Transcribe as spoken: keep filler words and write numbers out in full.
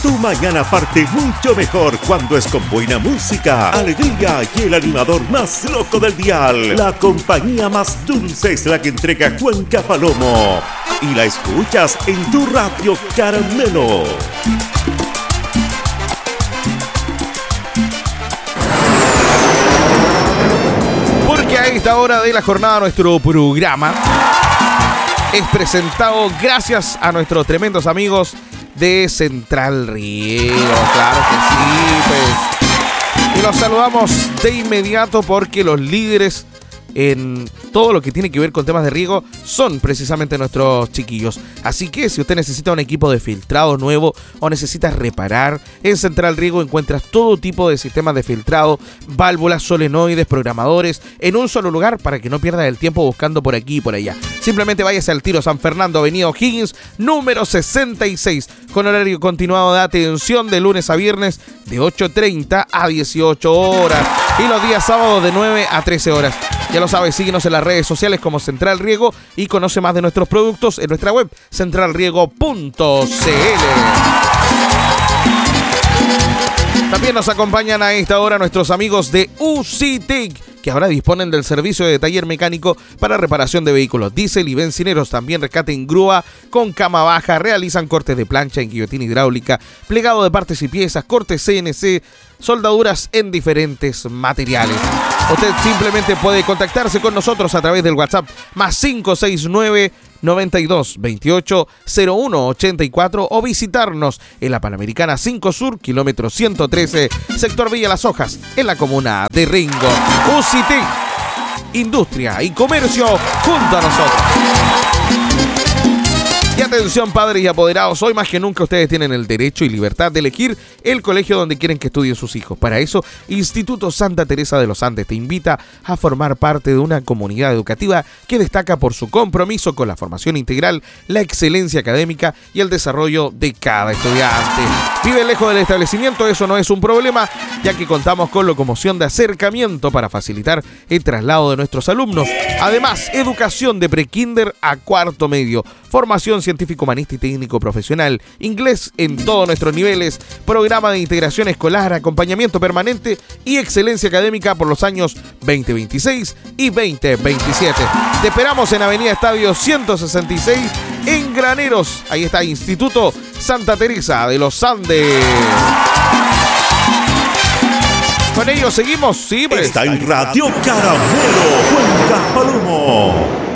Tu mañana parte mucho mejor cuando es con buena música, alegría y el animador más loco del dial. La compañía más dulce es la que entrega Juanca Palomo. Y la escuchas en tu radio Caramelo. Porque a esta hora de la jornada nuestro programa es presentado gracias a nuestros tremendos amigos de Central Riego. Claro que sí, pues. Y los saludamos de inmediato porque los líderes en todo lo que tiene que ver con temas de riego son precisamente nuestros chiquillos. Así que si usted necesita un equipo de filtrado nuevo o necesita reparar, en Central Riego encuentras todo tipo de sistemas de filtrado, válvulas, solenoides, programadores, en un solo lugar para que no pierdas el tiempo buscando por aquí y por allá. Simplemente váyase al Tiro San Fernando, avenida O'Higgins, número sesenta y seis, con horario continuado de atención de lunes a viernes de ocho treinta a dieciocho horas y los días sábados de nueve a trece horas. Ya lo sabes, síguenos en las redes sociales como Central Riego y conoce más de nuestros productos en nuestra web central riego punto c l. También nos acompañan a esta hora nuestros amigos de UCITEC, que ahora disponen del servicio de taller mecánico para reparación de vehículos diésel y bencineros. También rescate en grúa con cama baja, realizan cortes de plancha en guillotina hidráulica, plegado de partes y piezas, cortes C N C, soldaduras en diferentes materiales. Usted simplemente puede contactarse con nosotros a través del WhatsApp más cinco seis nueve, noventa y dos, veintiocho, cero uno ochenta y cuatro o visitarnos en la Panamericana cinco Sur, kilómetro ciento trece, sector Villa Las Hojas, en la comuna de Ringo. UCITEC, industria y comercio junto a nosotros. Y atención, padres y apoderados, hoy más que nunca ustedes tienen el derecho y libertad de elegir el colegio donde quieren que estudien sus hijos. Para eso, Instituto Santa Teresa de los Andes te invita a formar parte de una comunidad educativa que destaca por su compromiso con la formación integral, la excelencia académica y el desarrollo de cada estudiante. Vive lejos del establecimiento, eso no es un problema, ya que contamos con locomoción de acercamiento para facilitar el traslado de nuestros alumnos. Además, educación de prekinder a cuarto medio, formación científico, humanista y técnico profesional, inglés en todos nuestros niveles, programa de integración escolar, acompañamiento permanente y excelencia académica por los años veinte veintiséis y veinte veintisiete. Te esperamos en Avenida Estadio ciento sesenta y seis en Graneros. Ahí está Instituto Santa Teresa de los Andes. Con ellos seguimos, sí, pues. Está en Radio Caramelo, Juanca Palomo.